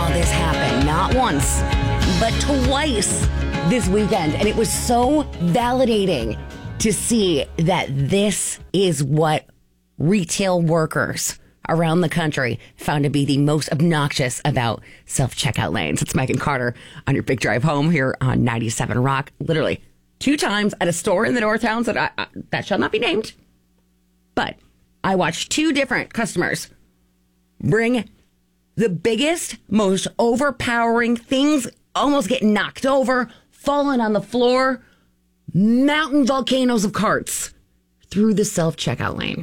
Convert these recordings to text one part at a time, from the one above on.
this happen, not once, but twice this weekend. And it was so validating to see that this is what retail workers around the country found to be the most obnoxious about self-checkout lanes. It's Megan Carter on your big drive home here on 97 Rock. Literally 2 times at a store in the North Towns that shall not be named. But I watched 2 different customers bring the biggest, most overpowering things, almost getting knocked over, falling on the floor, mountain volcanoes of carts through the self-checkout lane.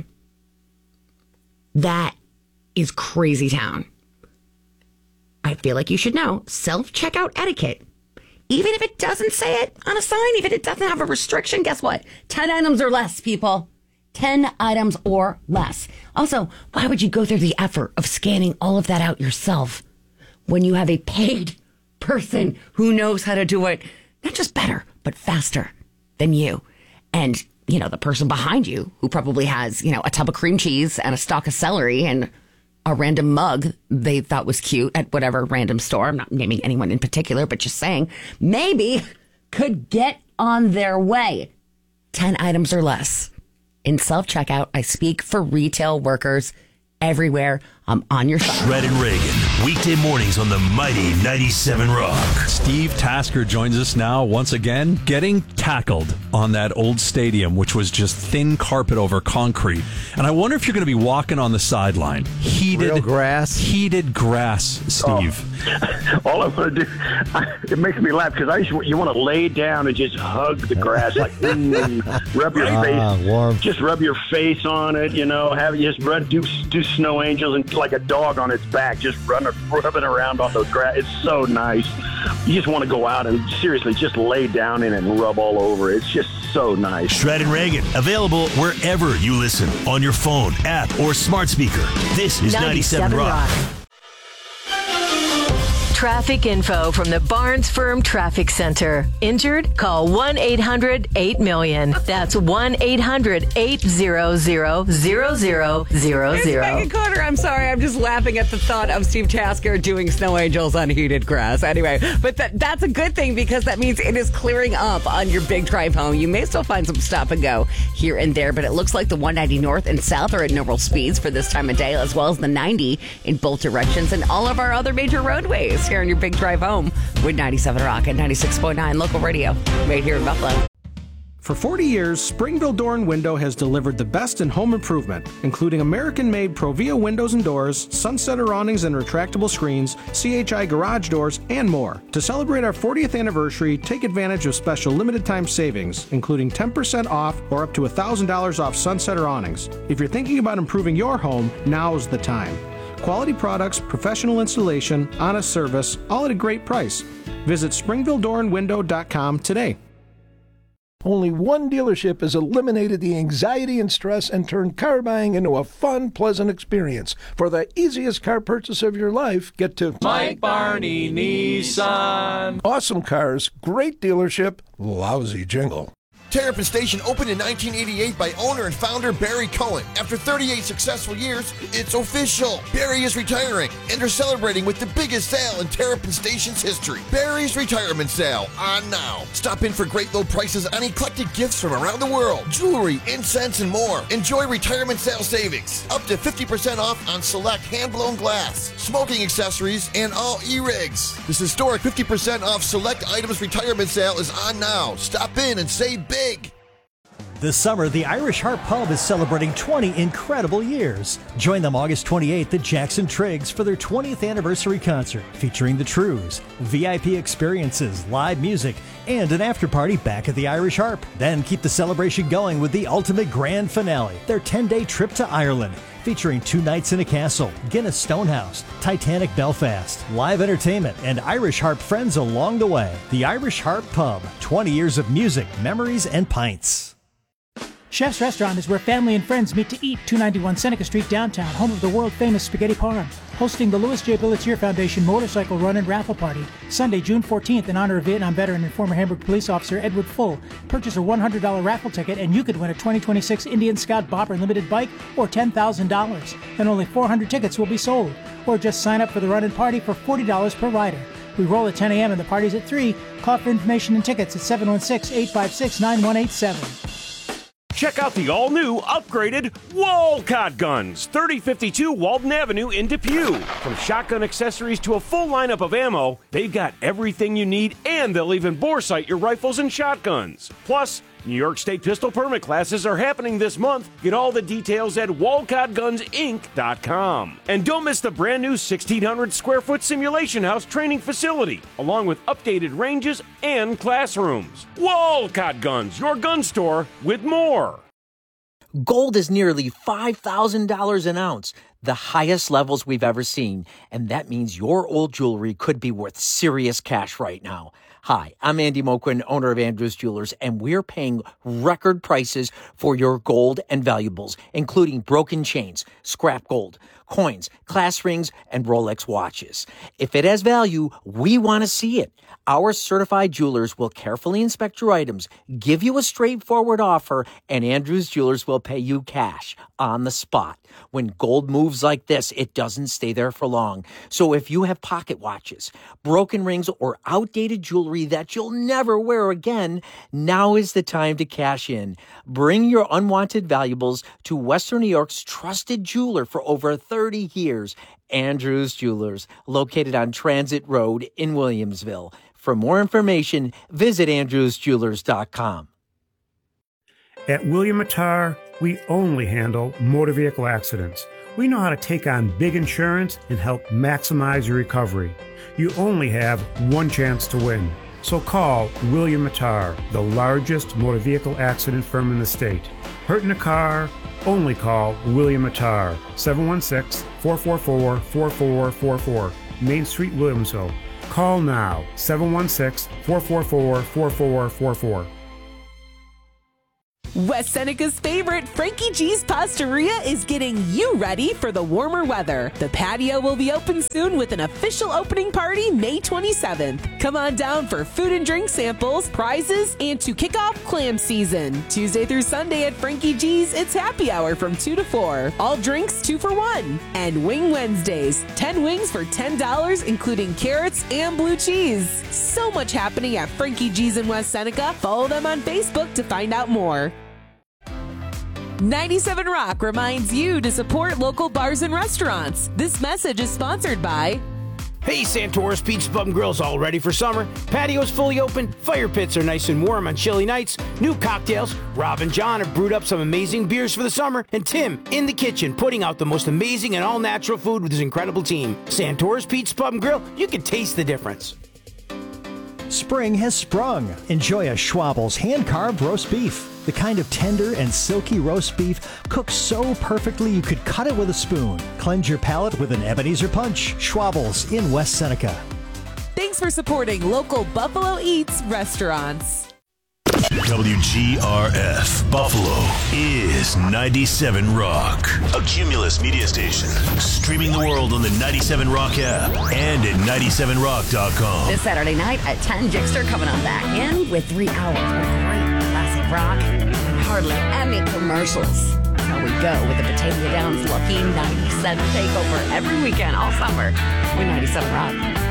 That is crazy town. I feel like you should know self-checkout etiquette. Even if it doesn't say it on a sign, even if it doesn't have a restriction, guess what? 10 items or less, people. 10 items or less. Also, why would you go through the effort of scanning all of that out yourself when you have a paid person who knows how to do it, not just better, but faster than you? And, you know, the person behind you who probably has, you know, a tub of cream cheese and a stalk of celery and a random mug they thought was cute at whatever random store. I'm not naming anyone in particular, but just saying, maybe could get on their way. 10 items or less. In self-checkout, I speak for retail workers everywhere. I'm on your side. Shred and Reagan, weekday mornings on the mighty 97 Rock. Steve Tasker joins us now once again, getting tackled on that old stadium, which was just thin carpet over concrete. And I wonder if you're going to be walking on the sideline. Real grass? Heated grass, Steve. Oh. All I want to do, it makes me laugh because you want to lay down and just hug the grass, like rub your face, warm. Just rub your face on it, you know, do snow angels and like a dog on its back, just rubbing around on those grass. It's so nice. You just want to go out and seriously just lay down in it and rub all over it. It's just so nice. Shred and Reagan, available wherever you listen, on your phone, app, or smart speaker. This is 97 Rock. Traffic info from the Barnes Firm Traffic Center. Injured? Call 1-800-8-million. That's 1-800-800-0000. It's Megan Carter. I'm sorry. I'm just laughing at the thought of Steve Tasker doing snow angels on heated grass. Anyway, but that's a good thing because that means it is clearing up on your big drive home. You may still find some stop and go here and there, but it looks like the 190 north and south are at normal speeds for this time of day, as well as the 90 in both directions and all of our other major roadways here on your big drive home with 97 Rock and 96.9 local radio right here in Buffalo. For 40 years, Springville Door and Window has delivered the best in home improvement, including American-made Provia windows and doors, sunsetter awnings and retractable screens, CHI garage doors, and more. To celebrate our 40th anniversary, take advantage of special limited-time savings, including 10% off or up to $1,000 off sunsetter awnings. If you're thinking about improving your home, now's the time. Quality products, professional installation, honest service, all at a great price. Visit SpringvilleDoorandWindow.com today. Only one dealership has eliminated the anxiety and stress and turned car buying into a fun, pleasant experience. For the easiest car purchase of your life, get to Mike Barney Nissan. Awesome cars, great dealership, lousy jingle. Terrapin Station opened in 1988 by owner and founder Barry Cohen. After 38 successful years, it's official. Barry is retiring, and they're celebrating with the biggest sale in Terrapin Station's history. Barry's Retirement Sale, on now. Stop in for great low prices on eclectic gifts from around the world, jewelry, incense, and more. Enjoy retirement sale savings. Up to 50% off on select hand-blown glass, smoking accessories, and all e-rigs. This historic 50% off select items retirement sale is on now. Stop in and save big. This summer, the Irish Harp Pub is celebrating 20 incredible years. Join them August 28th at Jackson Triggs for their 20th anniversary concert featuring the Trues, VIP experiences, live music, and an after-party back at the Irish Harp. Then keep the celebration going with the ultimate grand finale, their 10-day trip to Ireland, featuring 2 nights in a castle, Guinness Stonehouse, Titanic Belfast, live entertainment, and Irish Harp friends along the way. The Irish Harp Pub, 20 years of music, memories, and pints. Chef's Restaurant is where family and friends meet to eat. 291 Seneca Street downtown, home of the world-famous Spaghetti Parm. Hosting the Louis J. Billetier Foundation Motorcycle Run and Raffle Party, Sunday, June 14th, in honor of Vietnam veteran and former Hamburg police officer Edward Full. Purchase a $100 raffle ticket and you could win a 2026 Indian Scout Bopper Limited bike or $10,000. And only 400 tickets will be sold. Or just sign up for the run and party for $40 per rider. We roll at 10 a.m. and the party's at 3. Call for information and tickets at 716-856-9187. Check out the all-new, upgraded Walcott Guns, 3052 Walden Avenue in Depew. From shotgun accessories to a full lineup of ammo, they've got everything you need, and they'll even bore sight your rifles and shotguns. Plus, New York State pistol permit classes are happening this month. Get all the details at WalcottGunsInc.com. And don't miss the brand new 1,600 square foot simulation house training facility, along with updated ranges and classrooms. Walcott Guns, your gun store with more. Gold is nearly $5,000 an ounce, the highest levels we've ever seen. And that means your old jewelry could be worth serious cash right now. Hi, I'm Andy Moquin, owner of Andrews Jewelers, and we're paying record prices for your gold and valuables, including broken chains, scrap gold, coins, class rings, and Rolex watches. If it has value, we want to see it. Our certified jewelers will carefully inspect your items, give you a straightforward offer, and Andrews Jewelers will pay you cash on the spot. When gold moves like this, it doesn't stay there for long. So if you have pocket watches, broken rings, or outdated jewelry that you'll never wear again, now is the time to cash in. Bring your unwanted valuables to Western New York's trusted jeweler for over 30 years, Andrews Jewelers, located on Transit Road in Williamsville. For more information, visit andrewsjewelers.com. At William Attar, we only handle motor vehicle accidents. We know how to take on big insurance and help maximize your recovery. You only have one chance to win. So call William Attar, the largest motor vehicle accident firm in the state. Hurt in a car? Only call William Attar, 716-444-4444, Main Street, Williamsville. Call now, 716-444-4444. West Seneca's favorite, Frankie G's Pastaria, is getting you ready for the warmer weather. The patio will be open soon with an official opening party May 27th. Come on down for food and drink samples, prizes, and to kick off clam season. Tuesday through Sunday at Frankie G's, it's happy hour from 2 to 4. All drinks 2 for $1. And Wing Wednesdays, 10 wings for $10, including carrots and blue cheese. So much happening at Frankie G's in West Seneca. Follow them on Facebook to find out more. 97 Rock reminds you to support local bars and restaurants. This message is sponsored by... Hey, Santora's Pizza Pub and Grill's all ready for summer. Patio's fully open, fire pits are nice and warm on chilly nights, new cocktails. Rob and John have brewed up some amazing beers for the summer, and Tim, in the kitchen, putting out the most amazing and all-natural food with his incredible team. Santora's Pizza Pub and Grill, you can taste the difference. Spring has sprung. Enjoy a Schwabel's hand-carved roast beef. The kind of tender and silky roast beef cooked so perfectly you could cut it with a spoon. Cleanse your palate with an Ebenezer Punch. Schwabel's in West Seneca. Thanks for supporting local Buffalo Eats restaurants. WGRF Buffalo is 97 Rock, a Cumulus media station. Streaming the world on the 97 Rock app and at 97rock.com. This Saturday night at 10, Jixter coming on back in with 3 hours of great classic rock. Hardly any commercials. That's how we go with the Batavia Downs Lucky 97 takeover every weekend all summer with 97 Rock.